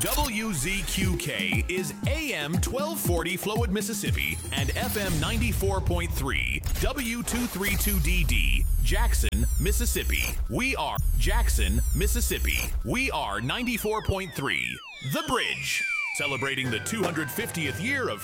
WZQK is AM 1240 Flowood, Mississippi, and FM 94.3 W232DD, Jackson, Mississippi. We are Jackson, Mississippi. We are 94.3 The Bridge, celebrating the 250th year of